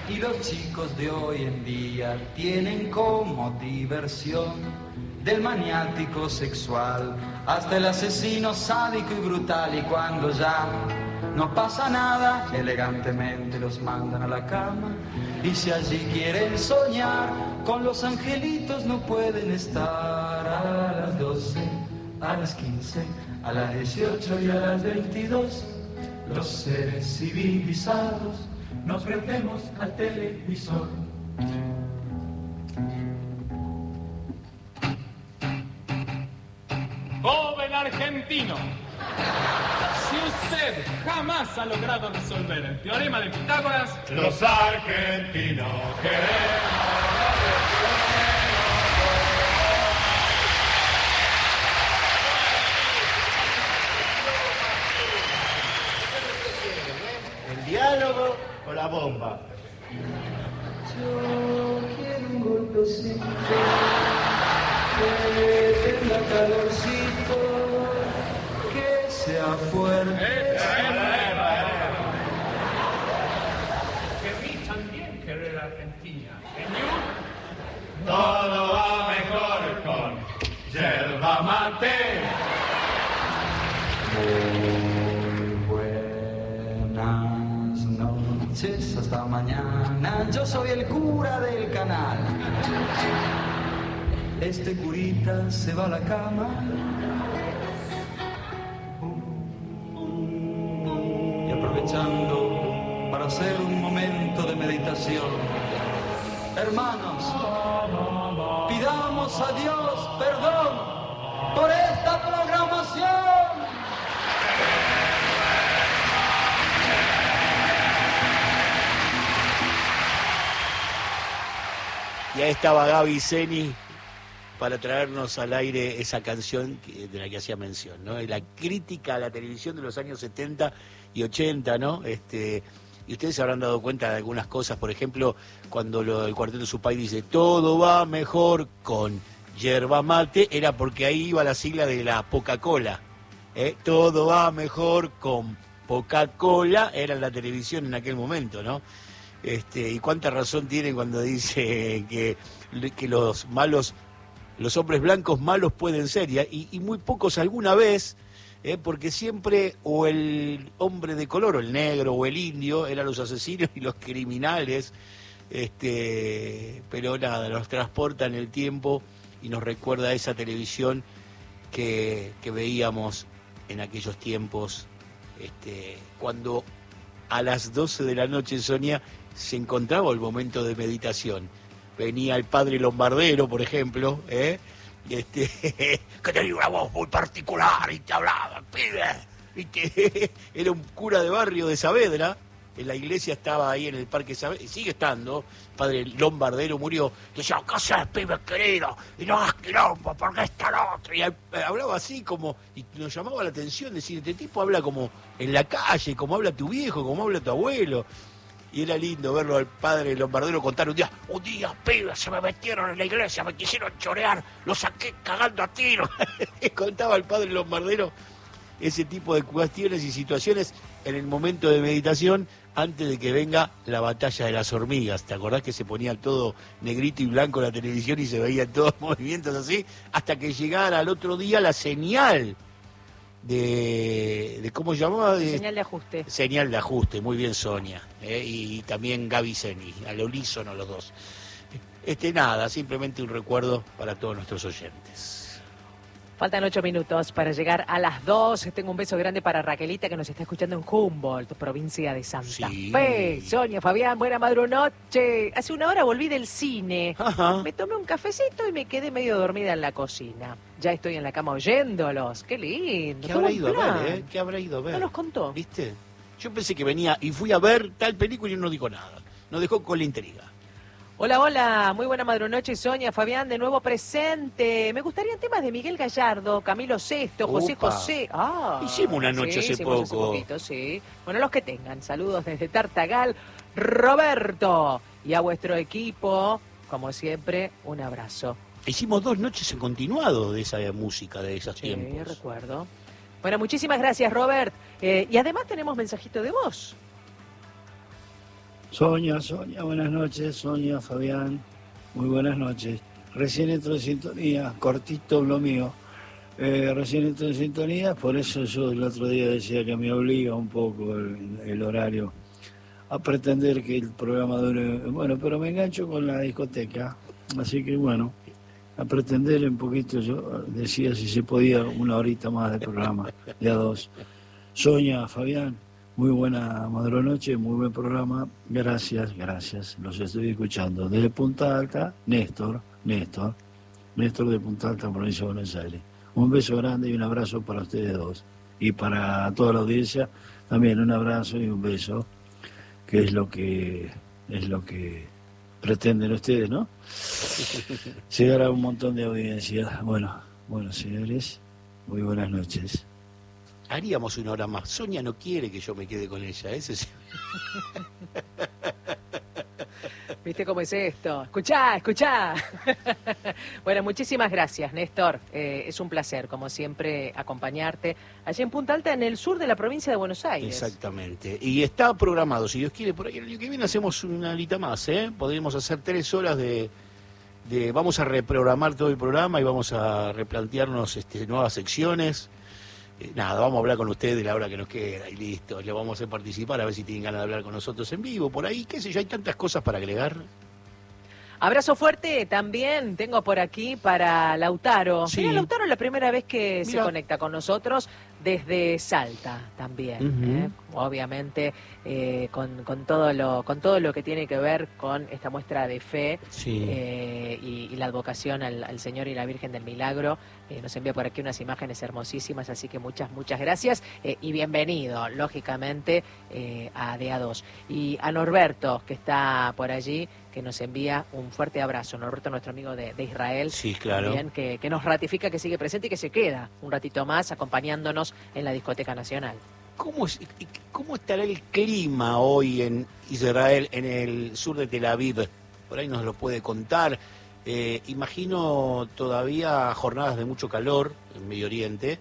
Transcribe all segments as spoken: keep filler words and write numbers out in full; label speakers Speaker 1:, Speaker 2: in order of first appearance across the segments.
Speaker 1: Y los chicos de hoy en día tienen como diversión del maniático sexual hasta el asesino sádico y brutal. Y cuando ya no pasa nada, elegantemente los mandan a la cama. Y si allí quieren soñar, con los angelitos no pueden estar. A las doce, a las quince, a las dieciocho y a las veintidós, los seres civilizados nos prendemos al televisor.
Speaker 2: Joven argentino, si usted jamás ha logrado resolver el teorema de Pitágoras,
Speaker 3: los argentinos queremos.
Speaker 4: El diálogo o la bomba.
Speaker 1: Yo quiero un golpecito que tenga calorcito, que sea fuerte.
Speaker 2: que vi también querer Argentina. Señor,
Speaker 3: Todo va mejor con yerba mate.
Speaker 1: Muy buenas noches, hasta mañana. Yo soy el cura del canal. Este curita se va a la cama y aprovechando para hacer un momento de meditación. Hermanos, pidamos a Dios perdón por esta programación.
Speaker 5: Y ahí estaba Gaby Zeni para traernos al aire esa canción que, de la que hacía mención, ¿no? La crítica a la televisión de los años setenta y ochenta, ¿no? Este, y ustedes se habrán dado cuenta de algunas cosas, por ejemplo, cuando lo, el Cuarteto Supay dice todo va mejor con yerba mate, era porque ahí iba la sigla de la Coca-Cola, ¿eh? Todo va mejor con Coca-Cola, era la televisión en aquel momento, ¿no? Este, y cuánta razón tiene cuando dice que, que los malos, los hombres blancos malos pueden ser, y, y muy pocos alguna vez, eh, porque siempre o el hombre de color, o el negro, o el indio, eran los asesinos y los criminales, este, pero nada, nos transporta en el tiempo y nos recuerda a esa televisión que, que veíamos en aquellos tiempos, este, cuando a las doce de la noche, Sonia, se encontraba el momento de meditación. Venía el padre Lombardero, por ejemplo, ¿eh? este, que tenía una voz muy particular y te hablaba, pibe, y que era un cura de barrio de Saavedra. En la iglesia estaba ahí en el Parque Saavedra, y sigue estando. El padre Lombardero murió. Decía, ¿qué haces, pibe querido? Y no hagas quilombo, porque está el otro. Y hablaba así como, y nos llamaba la atención decir, este tipo habla como en la calle, como habla tu viejo, como habla tu abuelo. Y era lindo verlo al padre Lombardero contar un día, un día, pibe, se me metieron en la iglesia, me quisieron chorear, lo saqué cagando a tiro. Contaba el padre Lombardero ese tipo de cuestiones y situaciones en el momento de meditación antes de que venga la batalla de las hormigas. ¿Te acordás que se ponía todo negrito y blanco en la televisión y se veían todos movimientos así? Hasta que llegara al otro día la señal de, de ¿cómo se llamaba? De,
Speaker 6: señal de ajuste.
Speaker 5: Señal de ajuste, muy bien, Sonia. ¿eh? Y también Gaby Zeni, al unísono los dos. Este nada, simplemente un recuerdo para todos nuestros oyentes.
Speaker 6: Faltan ocho minutos para llegar a las dos. Tengo un beso grande para Raquelita, que nos está escuchando en Humboldt, provincia de Santa
Speaker 5: Sí.
Speaker 6: Fe. Sonia, Fabián, buena madrunoche. Hace una hora volví del cine.
Speaker 5: Ajá.
Speaker 6: Me tomé un cafecito y me quedé medio dormida en la cocina. Ya estoy en la cama oyéndolos. Qué lindo.
Speaker 5: ¿Qué
Speaker 6: qué
Speaker 5: habrá
Speaker 6: buen
Speaker 5: ido
Speaker 6: plan.
Speaker 5: a ver, eh? ¿Qué habrá ido a ver?
Speaker 6: No nos contó.
Speaker 5: ¿Viste? Yo pensé que venía y fui a ver tal película y no dijo nada. Nos dejó con la intriga.
Speaker 6: Hola, hola, muy buena madrunoche, Sonia, Fabián, de nuevo presente. Me gustarían temas de Miguel Gallardo, Camilo Sesto, José
Speaker 5: Upa.
Speaker 6: José. Ah,
Speaker 5: Hicimos una noche
Speaker 6: sí,
Speaker 5: hace
Speaker 6: hicimos
Speaker 5: poco.
Speaker 6: Hace poquito, sí. Bueno, los que tengan, saludos desde Tartagal, Roberto, y a vuestro equipo, como siempre, un abrazo.
Speaker 5: Hicimos dos noches en continuado de esa música, de esos
Speaker 6: Sí,
Speaker 5: tiempos.
Speaker 6: recuerdo. Bueno, muchísimas gracias, Robert. Eh, y además tenemos mensajito de voz.
Speaker 7: Sonia, Sonia, buenas noches. Sonia, Fabián, muy buenas noches. Recién entro en sintonía, cortito lo mío. Eh, recién entro en sintonía, por eso yo el otro día decía que me obliga un poco el, el horario a pretender que el programa dure. Bueno, pero me engancho con la discoteca, así que bueno, a pretender un poquito, yo decía si se podía una horita más de programa, de a dos. Sonia, Fabián, muy buena madrunoche, muy buen programa, gracias, gracias, los estoy escuchando. Desde Punta Alta, Néstor, Néstor, Néstor de Punta Alta, provincia de Buenos Aires. Un beso grande y un abrazo para ustedes dos. Y para toda la audiencia, también un abrazo y un beso, que es lo que es lo que pretenden ustedes, ¿no? Llegar a un montón de audiencia. Bueno, bueno, señores, muy buenas noches.
Speaker 5: Haríamos una hora más. Sonia no quiere que yo me quede con ella, ese es...
Speaker 6: ¿Viste cómo es esto? Escuchá, escuchá. Bueno, muchísimas gracias, Néstor. Eh, es un placer, como siempre, acompañarte allí en Punta Alta, en el sur de la provincia de Buenos Aires.
Speaker 5: Exactamente. Y está programado, si Dios quiere, por ahí el año que viene hacemos una horita más, ¿eh? Podríamos hacer tres horas de... de vamos a reprogramar todo el programa y vamos a replantearnos este, nuevas secciones. Eh, nada, vamos a hablar con ustedes de la hora que nos queda y listo. Le vamos a hacer participar a ver si tienen ganas de hablar con nosotros en vivo, por ahí, qué sé yo, hay tantas cosas para agregar.
Speaker 6: Abrazo fuerte también tengo por aquí para Lautaro.
Speaker 5: Sí.
Speaker 6: Mira, Lautaro es la primera vez que
Speaker 5: Mira.
Speaker 6: se conecta con nosotros desde Salta también.
Speaker 5: Uh-huh.
Speaker 6: ¿eh? Obviamente eh, con, con todo lo con todo lo que tiene que ver con esta muestra de fe
Speaker 5: Sí.
Speaker 6: eh, y, y la advocación al, al Señor y la Virgen del Milagro. Eh, nos envía por aquí unas imágenes hermosísimas, así que muchas, muchas gracias eh, y bienvenido, lógicamente, eh, a D A dos. Y a Norberto, que está por allí, que nos envía un fuerte abrazo. Norberto, nuestro amigo de, de Israel,
Speaker 5: Sí, claro.
Speaker 6: también, que, que nos ratifica que sigue presente y que se queda un ratito más acompañándonos en la Discoteca Nacional.
Speaker 5: ¿Cómo, es, ¿Cómo estará el clima hoy en Israel, en el sur de Tel Aviv? Por ahí nos lo puede contar. Eh, imagino todavía jornadas de mucho calor en Medio Oriente,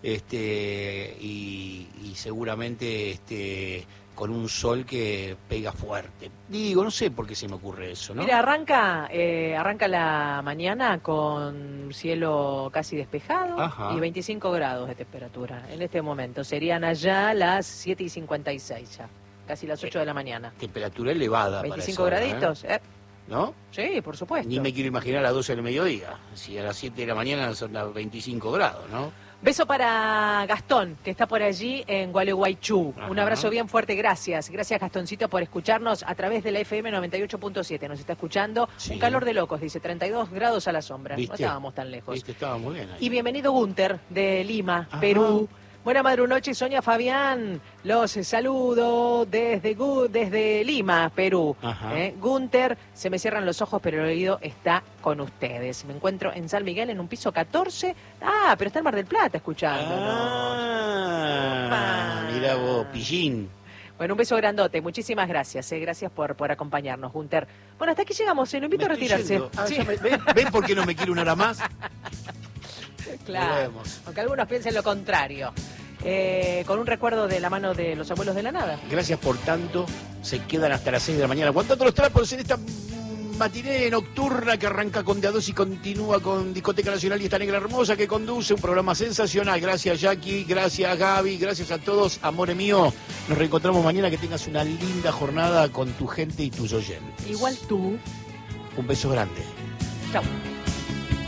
Speaker 5: este, y, y seguramente este, con un sol que pega fuerte. Digo, no sé por qué se me ocurre eso, ¿no?
Speaker 6: Mira, arranca eh, arranca la mañana con cielo casi despejado.
Speaker 5: Ajá.
Speaker 6: Y veinticinco grados de temperatura en este momento. Serían allá las siete y cincuenta y seis ya, casi las ocho de la mañana.
Speaker 5: Temperatura elevada.
Speaker 6: veinticinco
Speaker 5: para esa hora,
Speaker 6: graditos, ¿eh?
Speaker 5: ¿eh? ¿No?
Speaker 6: Sí, por supuesto.
Speaker 5: Ni me quiero imaginar a las doce del mediodía. Si a las siete de la mañana son las veinticinco grados, ¿no?
Speaker 6: Beso para Gastón, que está por allí en Gualeguaychú.
Speaker 5: Ajá.
Speaker 6: Un abrazo bien fuerte, gracias. Gracias, Gastoncito, por escucharnos a través de la F M noventa y ocho punto siete. Nos está escuchando.
Speaker 5: Sí.
Speaker 6: Un calor de locos, dice, treinta y dos grados a la sombra.
Speaker 5: ¿Viste?
Speaker 6: No estábamos tan lejos.
Speaker 5: Viste, estaba muy bien ahí.
Speaker 6: Y bienvenido Gunter, de Lima,
Speaker 5: Ajá.
Speaker 6: Perú. Buena madrunoche, Sonia, Fabián. Los saludo desde, Gu- desde Lima, Perú.
Speaker 5: Ajá.
Speaker 6: ¿Eh? Gunter, se me cierran los ojos, pero el oído está con ustedes. Me encuentro en San Miguel, en un piso catorce. Ah, pero está en Mar del Plata escuchándonos.
Speaker 5: Ah,
Speaker 6: Opa.
Speaker 5: mira vos, pillín.
Speaker 6: Bueno, un beso grandote. Muchísimas gracias. Eh. Gracias por, por acompañarnos, Gunter. Bueno, hasta aquí llegamos. Eh. Lo invito
Speaker 5: Me
Speaker 6: a
Speaker 5: estoy
Speaker 6: retirarse.
Speaker 5: yendo. Ah,
Speaker 6: Sí.
Speaker 5: ya me- ¿ven, ven por qué no me quiere una hora más?
Speaker 6: Claro,
Speaker 5: Nos vemos.
Speaker 6: aunque algunos piensen lo contrario. Eh, con un recuerdo de la mano de los abuelos de la nada.
Speaker 5: Gracias por tanto. Se quedan hasta las seis de la mañana aguantando los trapos en esta matiné nocturna que arranca con D A dos y continúa con Discoteca Nacional y esta negra hermosa que conduce un programa sensacional. Gracias, Jackie, gracias, Gaby, gracias a todos. Amore mío, nos reencontramos mañana. Que tengas una linda jornada con tu gente y tus oyentes.
Speaker 6: Igual tú.
Speaker 5: Un beso grande.
Speaker 6: Chau.